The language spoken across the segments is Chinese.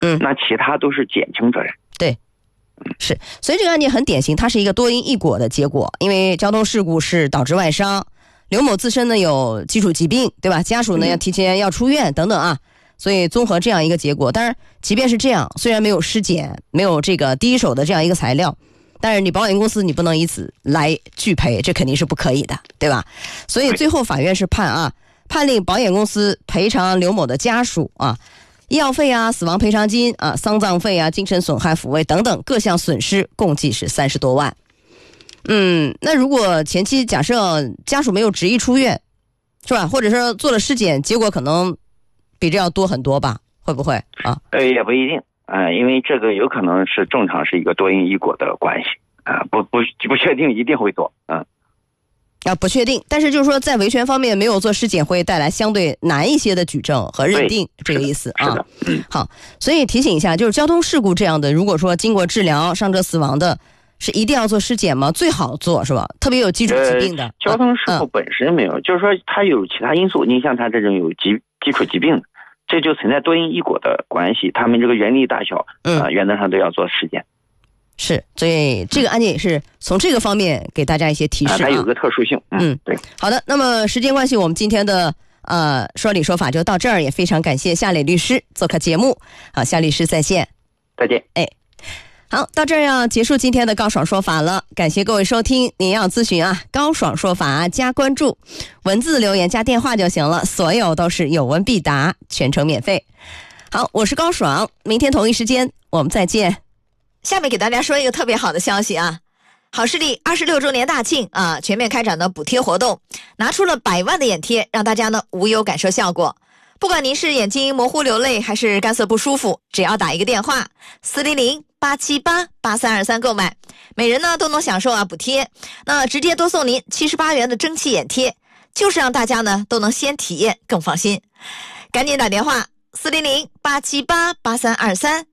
那其他都是减轻责任。 对，是，所以这个案件很典型，它是一个多因一果的结果，因为交通事故是导致外伤，刘某自身呢有基础疾病，对吧？家属呢要提前要出院等等啊，所以综合这样一个结果。当然，即便是这样，虽然没有尸检，没有这个第一手的这样一个材料，但是你保险公司你不能以此来拒赔，这肯定是不可以的，对吧？所以最后法院是判令保险公司赔偿刘某的家属医药费死亡赔偿金丧葬费精神损害抚慰等等各项损失共计是30多万。那如果前期假设家属没有执意出院，是吧？或者是做了尸检，结果可能比这要多很多吧？会不会也不一定因为这个有可能是正常是一个多因一果的关系不确定一定会做不确定，但是就是说在维权方面没有做尸检会带来相对难一些的举证和认定，这个意思好，所以提醒一下，就是交通事故这样的，如果说经过治疗伤者死亡的，是一定要做尸检吗？最好做是吧？特别有基础疾病的交通事故本身没有就是说它有其他因素，你像他这种有基础疾病，这就存在多因一果的关系，他们这个原力大小原则上都要做尸检。 是，所以这个案件也是从这个方面给大家一些提示它有个特殊性对。 好的，那么时间关系，我们今天的说理说法就到这儿，也非常感谢夏磊律师做客节目。好，夏律师再见。 再见。 好，到这儿要结束今天的高爽说法了，感谢各位收听。您要咨询高爽说法加关注，文字留言加电话就行了，所有都是有问必答，全程免费。好，我是高爽，明天同一时间我们再见。下面给大家说一个特别好的消息好视力26周年大庆全面开展的补贴活动，拿出了100万的眼贴，让大家呢无忧感受效果。不管您是眼睛模糊流泪还是干涩不舒服，只要打一个电话400-878-8323购买，每人呢都能享受补贴，那直接多送您78元的蒸汽眼贴，就是让大家呢都能先体验更放心。赶紧打电话400-878-8323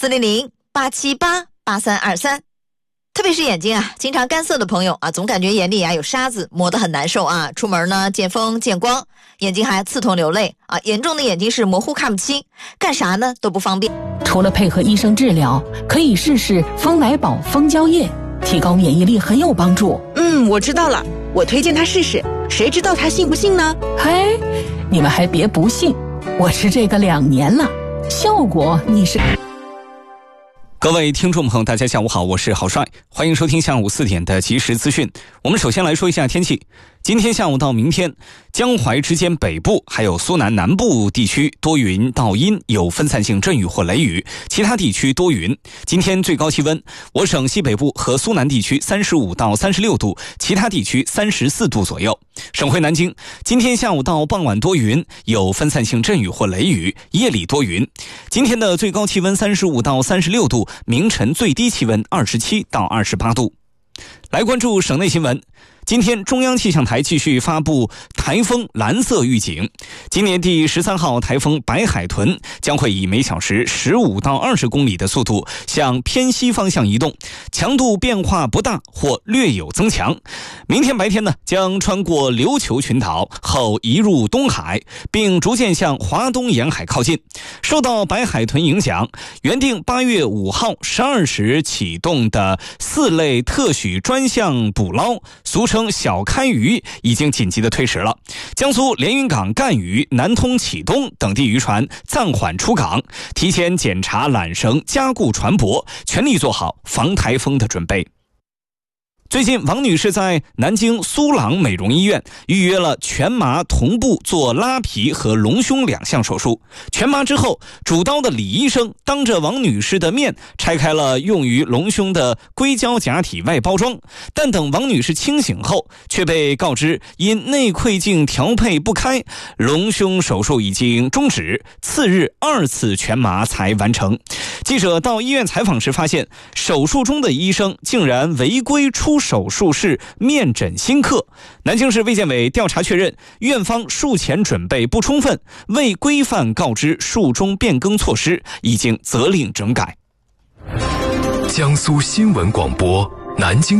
400-878-8323。特别是眼睛经常干涩的朋友总感觉眼里有沙子，磨得很难受出门呢见风见光，眼睛还刺痛流泪严重的眼睛是模糊看不清，干啥呢都不方便。 除了配合医生治疗，可以试试蜂奶宝蜂胶液，提高免疫力很有帮助。 我知道了，我推荐他试试，谁知道他信不信呢？ 嘿，你们还别不信，我吃这个2年了，效果你是。 各位听众朋友大家下午好，我是郝帅，欢迎收听下午4点的即时资讯。我们首先来说一下天气。今天下午到明天，江淮之间北部还有苏南南部地区多云到阴，有分散性阵雨或雷雨，其他地区多云。今天最高气温，我省西北部和苏南地区35到36度，其他地区34度左右。省会南京，今天下午到傍晚多云，有分散性阵雨或雷雨，夜里多云。今天的最高气温35到36度，明晨最低气温27到28度。来关注省内新闻。今天中央气象台继续发布台风蓝色预警，今年第13号台风白海豚将会以每小时15到20公里的速度向偏西方向移动，强度变化不大或略有增强。明天白天将穿过琉球群岛后移入东海，并逐渐向华东沿海靠近。受到白海豚影响，原定8月5号12时启动的4类特许专项捕捞，俗称小开渔，已经紧急的推迟了。江苏连云港赣渔、南通启东等地渔船暂缓出港，提前检查缆绳，加固船舶，全力做好防台风的准备。最近，王女士在南京苏朗美容医院预约了全麻同步做拉皮和隆胸2项手术。全麻之后，主刀的李医生当着王女士的面拆开了用于隆胸的硅胶假体外包装，但等王女士清醒后，却被告知因内窥镜调配不开，隆胸手术已经终止，次日2次全麻才完成。记者到医院采访时发现，手术中的医生竟然违规出手术室面诊新客。南京市卫健委调查确认，院方术前准备不充分，未规范告知术中变更措施，已经责令整改。 江苏新闻广播南京